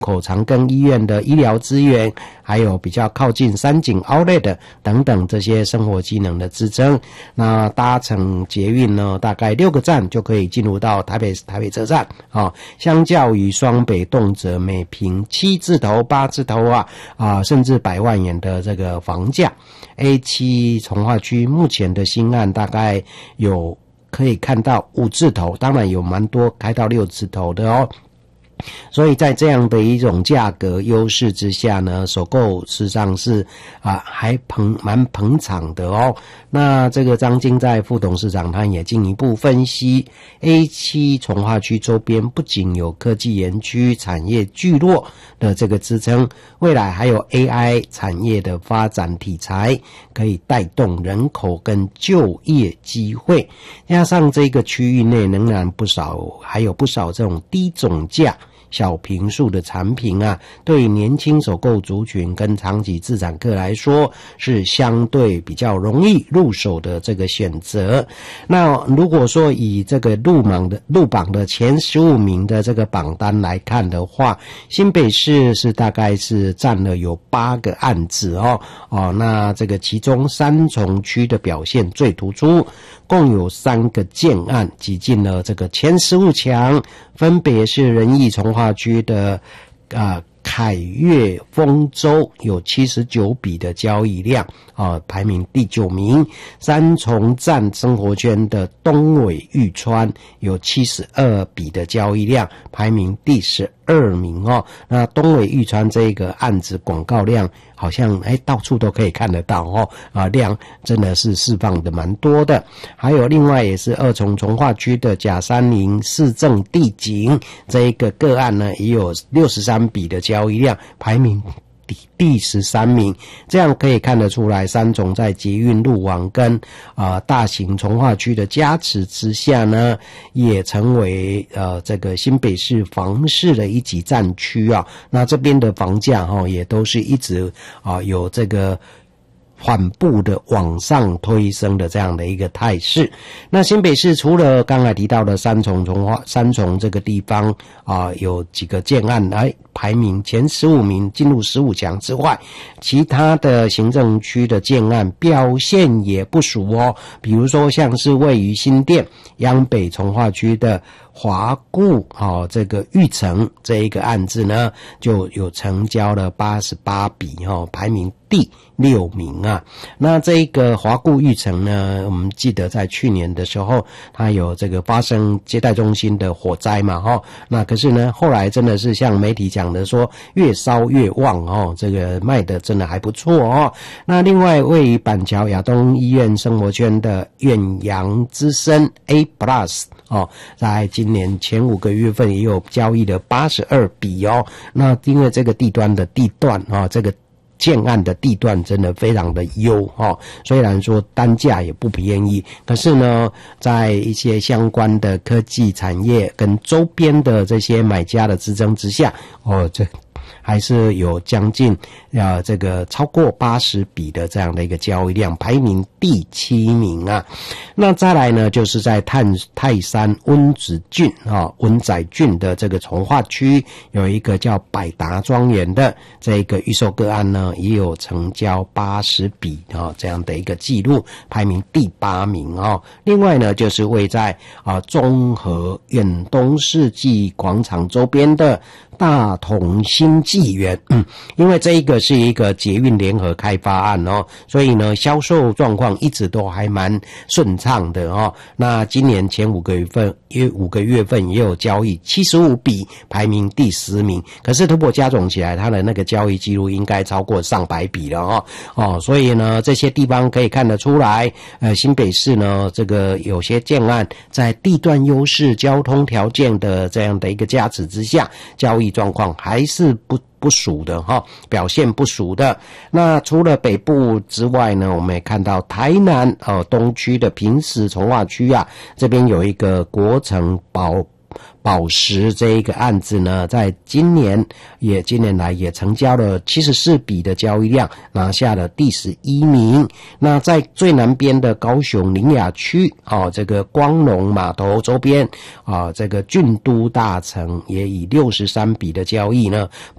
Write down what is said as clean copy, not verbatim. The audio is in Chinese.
口长庚医院的医疗资源，还有比较靠近山景 Outlet 等等这些生活机能的支撑。那搭乘捷运呢，大概6个站就可以进入到台北车站啊。相较于双北动辄每坪7字头、8字头甚至100万元的这个房价 ，A7 从化区目前的新案大概有可以看到5字头，当然有蛮多开到6字头的哦。所以在这样的一种价格优势之下呢，首购事实上是还蛮捧场的哦。那这个张经在副董事长他也进一步分析 ，A7 从化区周边不仅有科技园区产业聚落的这个支撑，未来还有 AI 产业的发展题材，可以带动人口跟就业机会。加上这个区域内仍然还有不少这种低总价小坪数的产品对年轻首购族群跟长期自产客来说是相对比较容易入手的这个选择。那如果说以这个入榜的前15名的这个榜单来看的话，新北市是大概是占了有8个案子那这个其中三重区的表现最突出，共有3个建案挤进了这个前15强，分别是仁义从化区的凯悦丰洲有79笔的交易量排名第9名，三重站生活圈的东尾玉川有72笔的交易量，排名第12名那东尾玉川这个案子广告量好像到处都可以看得到量真的是释放的蛮多的。还有另外也是二重从化区的甲山林市政地景这一个个案呢，也有63笔的交易量，排名第13名。这样可以看得出来，三重在捷运路网跟大型从化区的加持之下呢，也成为这个新北市房市的一级战区那这边的房价也都是一直有这个缓步的往上推升的这样的一个态势。那新北市除了刚才提到的三重这个地方有几个建案来排名前15名进入15强之外，其他的行政区的建案表现也不俗比如说像是位于新店央北从化区的华固这个玉成这一个案子呢，就有成交了88笔排名第6名那这个华固玉成呢，我们记得在去年的时候它有这个发生接待中心的火灾嘛那可是呢后来真的是像媒体讲的说越烧越旺这个卖的真的还不错那另外位于板桥亚东医院生活圈的远洋之声 A Plus 在今年前5个月份也有交易的82笔那因为这个地段这个建案的地段真的非常的优虽然说单价也不便宜，可是呢在一些相关的科技产业跟周边的这些买家的支撑之下这还是有将近这个超过80笔的这样的一个交易量，排名第7名那再来呢，就是在泰山温仔郡的这个从化区有一个叫百达庄园的这个预售个案呢，也有成交80笔这样的一个记录，排名第8名另外呢，就是位在中和远东世纪广场周边的大同新纪元因为这一个是一个捷运联合开发案所以呢销售状况一直都还蛮顺畅的那今年前5个月份也有交易75笔，排名第10名，可是如果加总起来它的那个交易记录应该超过上百笔了所以呢这些地方可以看得出来新北市呢这个有些建案在地段优势交通条件的这样的一个加持之下，交易状况还是不俗的表现不俗的。那除了北部之外呢，我们也看到台南东区的平石从化区这边有一个国城宝石这一个案子呢，在今年来也成交了74笔的交易量，拿下了第11名。那在最南边的高雄苓雅区这个光荣码头周边这个郡都大城也以63笔的交易呢